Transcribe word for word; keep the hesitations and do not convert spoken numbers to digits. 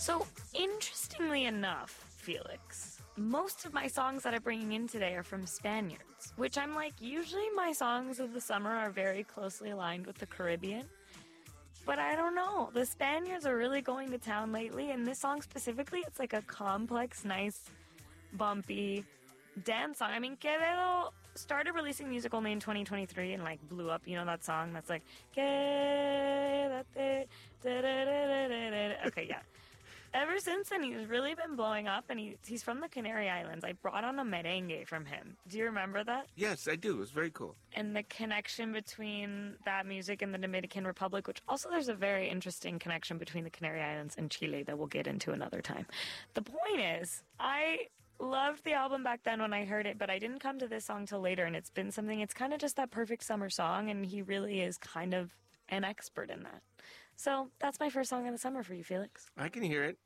So, interestingly enough, Felix, most of my songs that I'm bringing in today are from Spaniards, which I'm like, usually my songs of the summer are very closely aligned with the Caribbean. But I don't know. The Spaniards are really going to town lately, and this song specifically, it's like a complex, nice, bumpy dance song. I mean, Quevedo started releasing music only in twenty twenty-three and like blew up. You know that song that's like, Quédate, da-da-da-da-da-da. Okay, yeah. Ever since then, he's really been blowing up, and he, he's from the Canary Islands. I brought on a merengue from him. Do you remember that? Yes, I do. It was very cool. And the connection between that music and the Dominican Republic, which also there's a very interesting connection between the Canary Islands and Chile that we'll get into another time. The point is, I loved the album back then when I heard it, but I didn't come to this song till later, and it's been something, it's kind of just that perfect summer song, and he really is kind of an expert in that. So that's my first song of the summer for you, Felix. I can hear it.